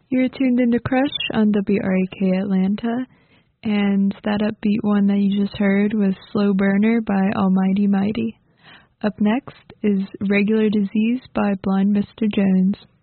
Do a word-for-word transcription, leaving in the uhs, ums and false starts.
You're tuned into Crush on W R A K Atlanta, and that upbeat one that you just heard was Slow Burner by Almighty Mighty. Up next is Regular Disease by Blind Mister Jones.